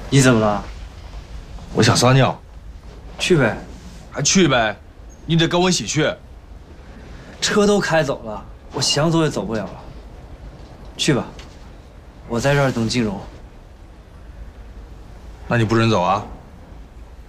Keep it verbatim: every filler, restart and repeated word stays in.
你怎么了？ 我想撒尿。 去呗。 还去呗？你得跟我一起去。 车都开走了，我想走也走不了了。去吧，我在这儿等静柔。 那你不准走啊！